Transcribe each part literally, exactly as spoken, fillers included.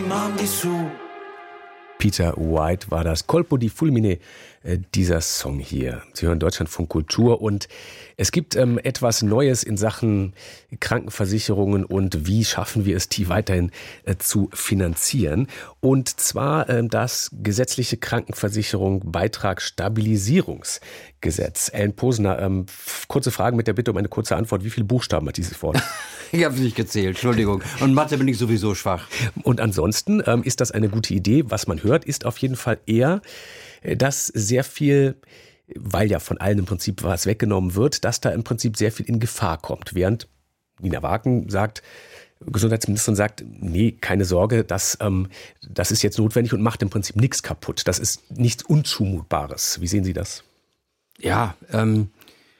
mandi su. Peter White war das. Colpo di Fulmine, äh, dieser Song hier. Sie hören Deutschlandfunk Kultur und es gibt ähm, etwas Neues in Sachen Krankenversicherungen und wie schaffen wir es, die weiterhin äh, zu finanzieren. Und zwar ähm, das gesetzliche Krankenversicherung Beitragsstabilisierungsgesetz. Ellen Posner, ähm, kurze Fragen mit der Bitte um eine kurze Antwort. Wie viele Buchstaben hat dieses Wort? Ich habe es nicht gezählt, Entschuldigung. Und Mathe bin ich sowieso schwach. Und ansonsten ähm, ist das eine gute Idee. Was man hört, ist auf jeden Fall eher, dass sehr viel, weil ja von allen im Prinzip was weggenommen wird, dass da im Prinzip sehr viel in Gefahr kommt. Während Nina Wagen sagt, Gesundheitsministerin sagt, nee, keine Sorge, das, ähm, das ist jetzt notwendig und macht im Prinzip nichts kaputt. Das ist nichts Unzumutbares. Wie sehen Sie das? Ja, ähm,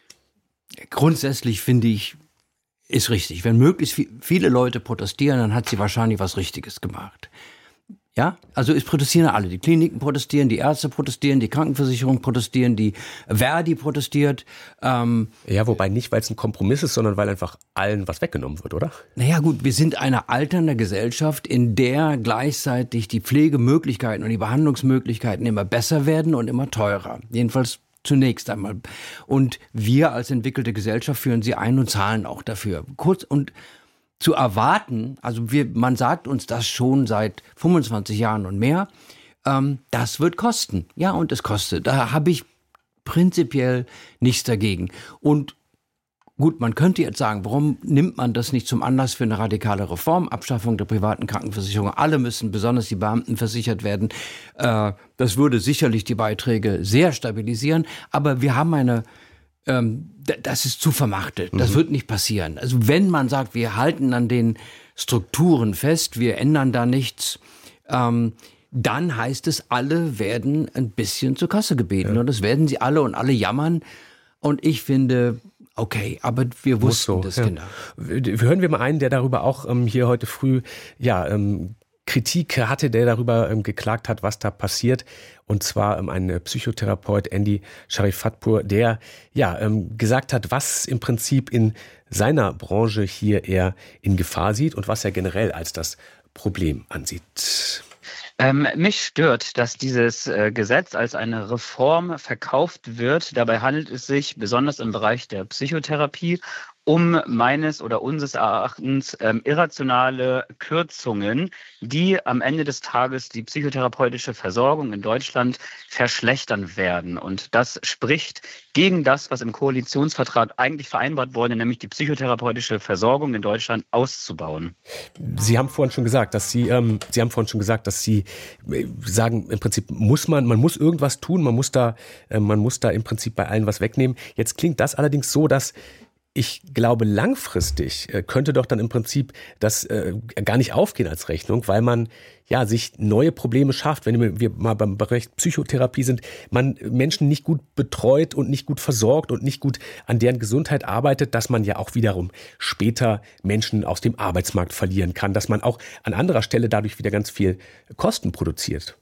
grundsätzlich finde ich, ist richtig. Wenn möglichst viele Leute protestieren, dann hat sie wahrscheinlich was Richtiges gemacht. Ja, also es protestieren alle. Die Kliniken protestieren, die Ärzte protestieren, die Krankenversicherung protestieren, die Verdi protestiert. Ähm, ja, wobei nicht, weil es ein Kompromiss ist, sondern weil einfach allen was weggenommen wird, oder? Naja gut, wir sind eine alternde Gesellschaft, in der gleichzeitig die Pflegemöglichkeiten und die Behandlungsmöglichkeiten immer besser werden und immer teurer. Jedenfalls zunächst einmal. Und wir als entwickelte Gesellschaft führen sie ein und zahlen auch dafür. Kurz und zu erwarten, also wir, man sagt uns das schon seit fünfundzwanzig Jahren und mehr, ähm, das wird kosten. Ja, und es kostet. Da habe ich prinzipiell nichts dagegen. Und gut, man könnte jetzt sagen, warum nimmt man das nicht zum Anlass für eine radikale Reform? Abschaffung der privaten Krankenversicherung. Alle müssen, besonders die Beamten, versichert werden. Äh, das würde sicherlich die Beiträge sehr stabilisieren. Aber wir haben eine, ähm, das ist zu vermachtelt. Das mhm. wird nicht passieren. Also wenn man sagt, wir halten an den Strukturen fest, wir ändern da nichts, ähm, dann heißt es, alle werden ein bisschen zur Kasse gebeten. Ja. Und das werden sie alle und alle jammern. Und ich finde, okay, aber wir wussten so, das ja. genau. Hören wir mal einen, der darüber auch ähm, hier heute früh ja ähm, Kritik hatte, der darüber ähm, geklagt hat, was da passiert. Und zwar ähm, ein Psychotherapeut, Andy Sharifatpur, der ja ähm, gesagt hat, was im Prinzip in seiner Branche hier eher in Gefahr sieht und was er generell als das Problem ansieht. Ähm, mich stört, dass dieses äh, Gesetz als eine Reform verkauft wird. Dabei handelt es sich besonders im Bereich der Psychotherapie um meines oder unseres Erachtens ähm, irrationale Kürzungen, die am Ende des Tages die psychotherapeutische Versorgung in Deutschland verschlechtern werden. Und das spricht gegen das, was im Koalitionsvertrag eigentlich vereinbart wurde, nämlich die psychotherapeutische Versorgung in Deutschland auszubauen. Sie haben vorhin schon gesagt, dass Sie, ähm, Sie haben vorhin schon gesagt, dass Sie äh, sagen, im Prinzip muss man, man muss irgendwas tun, man muss da, äh, man muss da im Prinzip bei allen was wegnehmen. Jetzt klingt das allerdings so, dass ich glaube, langfristig äh, könnte doch dann im Prinzip das äh, gar nicht aufgehen als Rechnung, weil man ja sich neue Probleme schafft. Wenn wir mal beim Bereich Psychotherapie sind, man Menschen nicht gut betreut und nicht gut versorgt und nicht gut an deren Gesundheit arbeitet, dass man ja auch wiederum später Menschen aus dem Arbeitsmarkt verlieren kann, dass man auch an anderer Stelle dadurch wieder ganz viel Kosten produziert.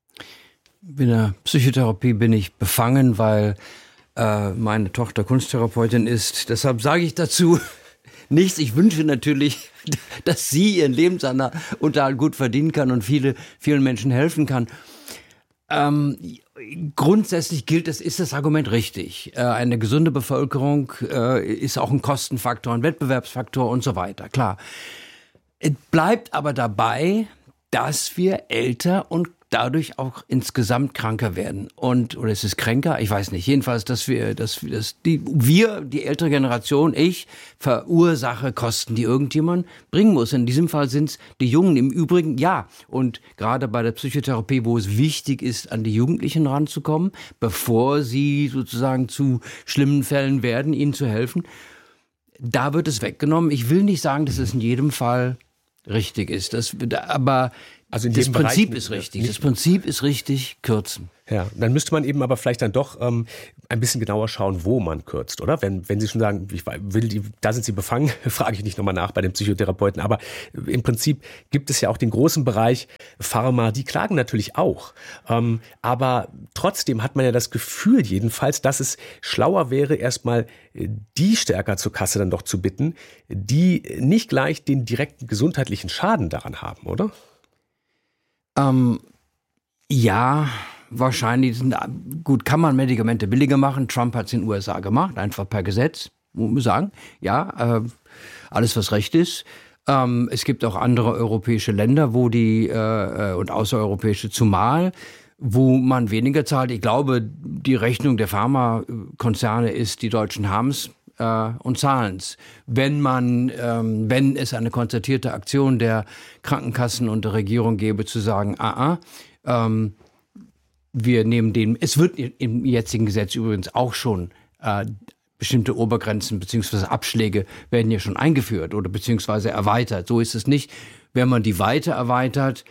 In der Psychotherapie bin ich befangen, weil meine Tochter Kunsttherapeutin ist. Deshalb sage ich dazu nichts. Ich wünsche natürlich, dass sie ihren Lebensunterhalt gut verdienen kann und viele, vielen Menschen helfen kann. Ähm, grundsätzlich gilt es, ist das Argument richtig. Äh, eine gesunde Bevölkerung äh, ist auch ein Kostenfaktor, ein Wettbewerbsfaktor und so weiter. Klar. Es bleibt aber dabei, dass wir älter und dadurch auch insgesamt kranker werden. Und, oder ist es kränker? Ich weiß nicht. Jedenfalls, dass wir, dass, dass die, wir, die ältere Generation, ich, verursache Kosten, die irgendjemand bringen muss. In diesem Fall sind es die Jungen. Im Übrigen, ja. Und gerade bei der Psychotherapie, wo es wichtig ist, an die Jugendlichen ranzukommen, bevor sie sozusagen zu schlimmen Fällen werden, ihnen zu helfen, da wird es weggenommen. Ich will nicht sagen, dass es in jedem Fall richtig ist. Das, aber Also in das Prinzip Bereich, ist richtig. Das Prinzip ist richtig, kürzen. Ja, dann müsste man eben aber vielleicht dann doch ähm, ein bisschen genauer schauen, wo man kürzt, oder? Wenn, wenn Sie schon sagen, ich will die, da sind Sie befangen, frage ich nicht nochmal nach bei den Psychotherapeuten. Aber im Prinzip gibt es ja auch den großen Bereich Pharma, die klagen natürlich auch. Ähm, aber trotzdem hat man ja das Gefühl jedenfalls, dass es schlauer wäre, erstmal die stärker zur Kasse dann doch zu bitten, die nicht gleich den direkten gesundheitlichen Schaden daran haben, oder? Ähm, ja, wahrscheinlich. Gut, kann man Medikamente billiger machen. Trump hat es in den U S A gemacht, einfach per Gesetz, muss man sagen. Ja, äh, alles, was recht ist. Ähm, es gibt auch andere europäische Länder, wo die, äh, und außereuropäische zumal, wo man weniger zahlt. Ich glaube, die Rechnung der Pharmakonzerne ist, die Deutschen haben es äh, und zahlen es. Wenn man, ähm, wenn es eine konzertierte Aktion der Krankenkassen und der Regierung gäbe, zu sagen, ah, ah, ähm, wir nehmen den, es wird im jetzigen Gesetz übrigens auch schon äh, bestimmte Obergrenzen bzw. Abschläge werden ja schon eingeführt oder beziehungsweise erweitert. So ist es nicht. Wenn man die weiter erweitert,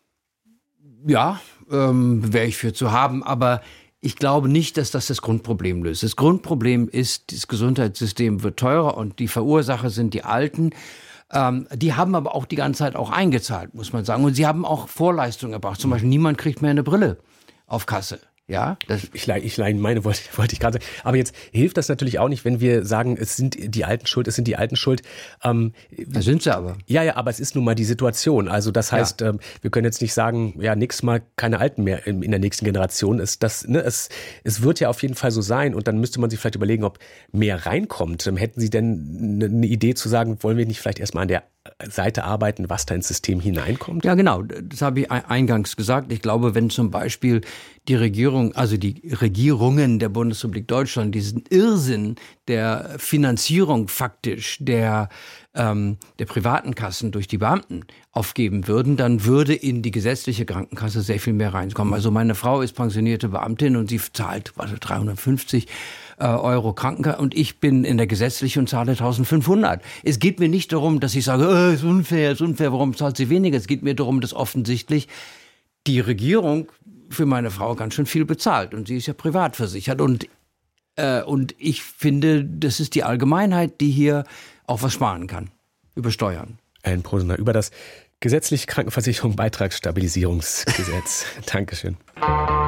ja, ähm, wäre ich für zu haben. Aber ich glaube nicht, dass das das Grundproblem löst. Das Grundproblem ist, das Gesundheitssystem wird teurer und die Verursacher sind die Alten. Ähm, die haben aber auch die ganze Zeit auch eingezahlt, muss man sagen. Und sie haben auch Vorleistungen erbracht. Zum Beispiel niemand kriegt mehr eine Brille auf Kasse. Ja, das ich, ich meine, wollte, wollte ich gerade sagen. Aber jetzt hilft das natürlich auch nicht, wenn wir sagen, es sind die Alten schuld, es sind die Alten schuld. Ähm, da sind sie aber. Ja, ja, aber es ist nun mal die Situation. Also das heißt, ja. ähm, wir können jetzt nicht sagen, ja, nächstes Mal keine Alten mehr in, in der nächsten Generation. Es, das, ne, es, es wird ja auf jeden Fall so sein. Und dann müsste man sich vielleicht überlegen, ob mehr reinkommt. Ähm, hätten Sie denn eine Idee zu sagen, wollen wir nicht vielleicht erstmal an der Seite arbeiten, was da ins System hineinkommt? Ja, genau. Das habe ich eingangs gesagt. Ich glaube, wenn zum Beispiel die Regierung, also die Regierungen der Bundesrepublik Deutschland diesen Irrsinn der Finanzierung faktisch der, ähm, der privaten Kassen durch die Beamten aufgeben würden, dann würde in die gesetzliche Krankenkasse sehr viel mehr reinkommen. Also meine Frau ist pensionierte Beamtin und sie zahlt warte, dreihundertfünfzig Euro Krankenkasse und ich bin in der gesetzlichen und zahle eintausendfünfhundert. Es geht mir nicht darum, dass ich sage, oh, ist unfair, ist unfair, warum zahlt sie weniger? Es geht mir darum, dass offensichtlich die Regierung für meine Frau ganz schön viel bezahlt und sie ist ja privat versichert und, äh, und ich finde, das ist die Allgemeinheit, die hier auch was sparen kann, über Steuern. Alan Prosener, über das gesetzliche Krankenversicherung Beitragsstabilisierungsgesetz. Dankeschön.